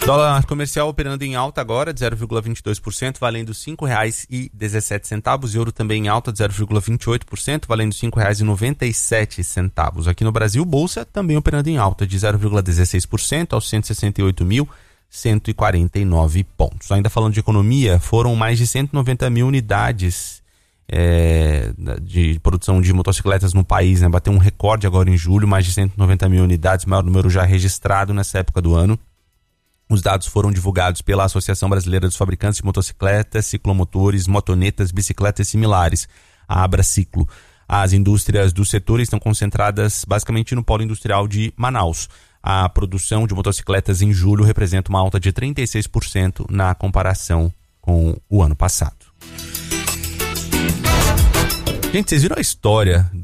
Dólar comercial operando em alta agora de 0,22%, valendo R$ 5,17. Euro também em alta de 0,28%, valendo R$ 5,97. Aqui no Brasil, Bolsa também operando em alta de 0,16% aos 168.149 pontos. Ainda falando de economia, foram mais de 190 mil unidades de produção de motocicletas no país, né? Bateu um recorde agora em julho, mais de 190 mil unidades, maior número já registrado nessa época do ano. Os dados foram divulgados pela Associação Brasileira dos Fabricantes de Motocicletas, Ciclomotores, Motonetas, Bicicletas Similares, a Abraciclo. As indústrias do setor estão concentradas basicamente no polo industrial de Manaus. A produção de motocicletas em julho representa uma alta de 36% na comparação com o ano passado. Gente, vocês viram a história